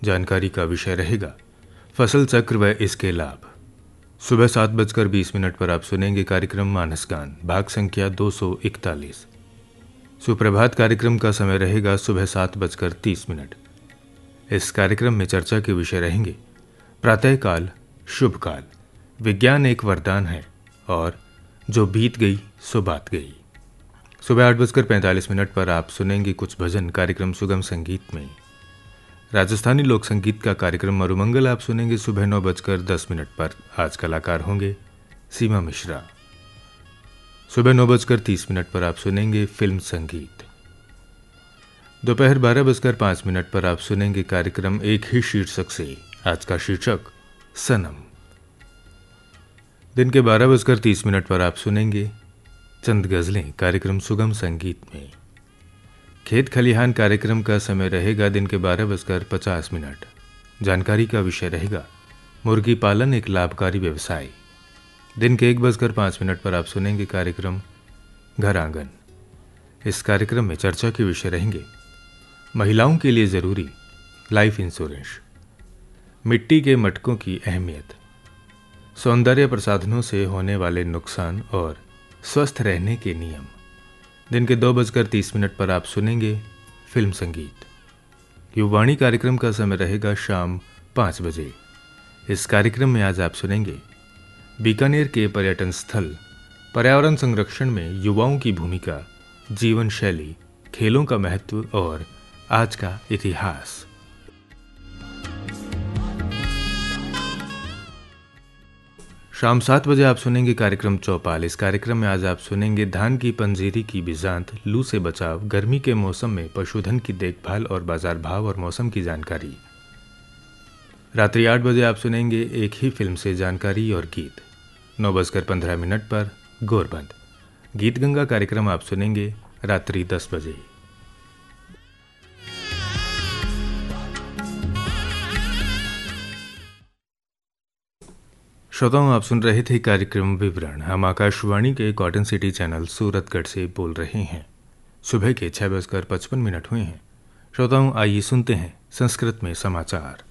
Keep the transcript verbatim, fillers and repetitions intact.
जानकारी का विषय रहेगा फसल चक्र व इसके लाभ। सुबह सात बजकर बीस मिनट पर आप सुनेंगे कार्यक्रम मानस गान, भाग संख्या दो सौ इकतालीस। सुप्रभात कार्यक्रम का समय रहेगा सुबह सात बजकर तीस मिनट। इस कार्यक्रम में चर्चा के विषय रहेंगे प्रातःकाल शुभ काल, विज्ञान एक वरदान है और जो बीत गई सो बात गई। सुबह आठ बजकर पैंतालीस मिनट पर आप सुनेंगे कुछ भजन, कार्यक्रम सुगम संगीत में। राजस्थानी लोक संगीत का कार्यक्रम मरुमंगल आप सुनेंगे सुबह नौ बजकर दस मिनट पर। आज कलाकार होंगे सीमा मिश्रा। सुबह नौ बजकर तीस मिनट पर आप सुनेंगे फिल्म संगीत। दोपहर बारह बजकर पाँच मिनट पर आप सुनेंगे कार्यक्रम एक ही शीर्षक से। आज का शीर्षक सनम। दिन के बारह बजकर तीस मिनट पर आप सुनेंगे चंद गजलें, कार्यक्रम सुगम संगीत में। खेत खलिहान कार्यक्रम का समय रहेगा दिन के बारह बजकर पचास मिनट। जानकारी का विषय रहेगा मुर्गी पालन एक लाभकारी व्यवसाय। दिन के एक बजकर पाँच मिनट पर आप सुनेंगे कार्यक्रम घर आंगन। इस कार्यक्रम में चर्चा के विषय रहेंगे महिलाओं के लिए जरूरी लाइफ इंश्योरेंस, मिट्टी के मटकों की अहमियत, सौंदर्य प्रसाधनों से होने वाले नुकसान और स्वस्थ रहने के नियम। दिन के दो बजकर तीस मिनट पर आप सुनेंगे फिल्म संगीत। युवाणी कार्यक्रम का समय रहेगा शाम पाँच बजे। इस कार्यक्रम में आज आप सुनेंगे बीकानेर के पर्यटन स्थल, पर्यावरण संरक्षण में युवाओं की भूमिका, जीवन शैली, खेलों का महत्व और आज का इतिहास। शाम सात बजे आप सुनेंगे कार्यक्रम चौपाल। इस कार्यक्रम में आज आप सुनेंगे धान की पंजीरी की बिजांत, लू से बचाव, गर्मी के मौसम में पशुधन की देखभाल और बाजार भाव और मौसम की जानकारी। रात्रि आठ बजे आप सुनेंगे एक ही फिल्म से जानकारी और गीत। नौ बजकर पंद्रह मिनट पर गोरबंद गीत गंगा कार्यक्रम आप सुनेंगे रात्रि दस बजे। श्रोताओं, आप सुन रहे थे कार्यक्रम विवरण। हम आकाशवाणी के कॉटन सिटी चैनल सूरतगढ़ से बोल रहे हैं। सुबह के छह बजकर पचपन मिनट हुए हैं। श्रोताओं, आइए सुनते हैं संस्कृत में समाचार।